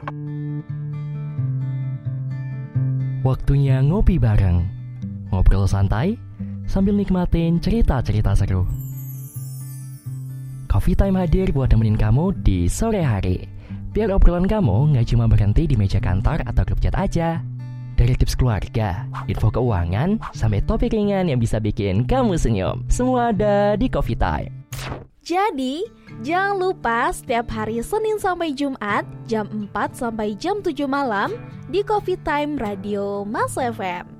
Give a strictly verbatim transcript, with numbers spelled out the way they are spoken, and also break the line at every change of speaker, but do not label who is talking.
Waktunya ngopi bareng, ngobrol santai sambil nikmatin cerita-cerita seru. Coffee Time hadir buat nemenin kamu di sore hari. Biar obrolan kamu nggak cuma berhenti di meja kantor atau grup chat aja. Dari tips keluarga, info keuangan, sampai topik ringan yang bisa bikin kamu senyum. Semua ada di Coffee Time.
Jadi, jangan lupa setiap hari Senin sampai Jumat jam empat sampai jam tujuh malam di Coffee Time Radio Mas F M.